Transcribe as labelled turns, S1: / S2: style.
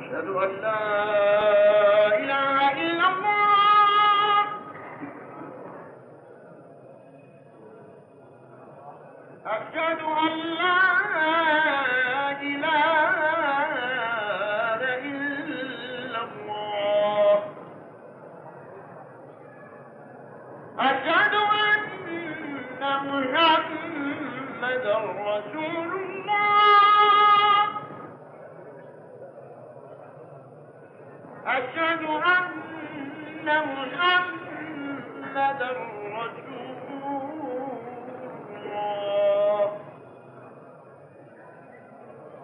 S1: أشهد أن لا إله إلا الله. أشهد أن لا إله إلا الله. أشهد أن محمدا رسول الله. أشهد أن محمدا